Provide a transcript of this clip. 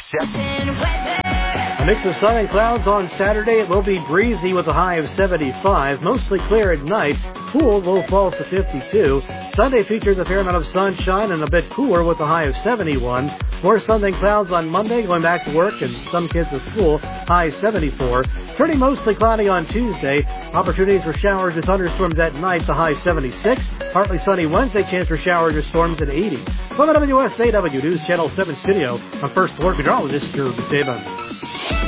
A mix of sun and clouds on Saturday. It will be breezy with a high of 75. Mostly clear at night. Cool, low falls to 52. Sunday features a fair amount of sunshine and a bit cooler with a high of 71. More sun than clouds on Monday, going back to work and some kids to school. High 74. Turning mostly cloudy on Tuesday. Opportunities for showers and thunderstorms at night. The high 76. Partly sunny Wednesday. Chance for showers or storms at 80. From the WSAW News Channel 7 studio, I'm First Alert Meteorologist Drew David.